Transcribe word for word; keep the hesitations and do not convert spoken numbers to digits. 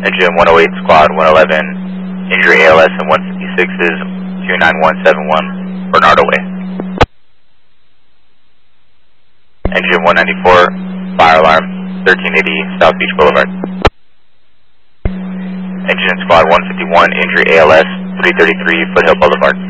Engine one oh eight, Squad one eleven, injury A L S and one fifty-six is two nine one seven one, Bernardo Way. Engine one ninety-four, fire alarm, thirteen eighty, South Beach Boulevard. Engine Squad one fifty-one, injury A L S, three thirty-three, Foothill Boulevard.